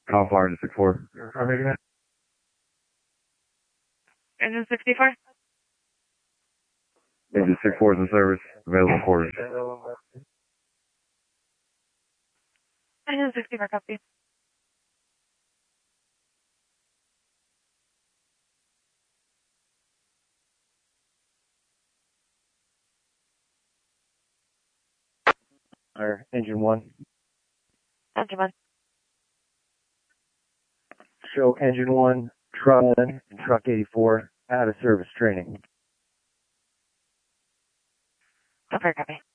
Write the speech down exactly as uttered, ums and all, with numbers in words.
Cauliflower to six four. Engine sixty-four? Engine six four is in service. Available quarters. Engine sixty-four, copy. Or engine one. Engine one. Show engine one, truck one, and truck eighty-four out of service training. Confirm, copy.